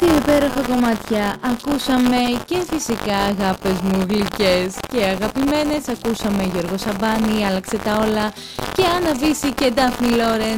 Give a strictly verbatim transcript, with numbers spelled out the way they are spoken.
Δύο υπέροχα κομμάτια ακούσαμε και φυσικά αγάπες μου γλυκές και αγαπημένες. Ακούσαμε Γιώργο Σαμπάνη, Άλλαξε τα όλα και Άννα Βύση και Ντάφνη Λόρεν.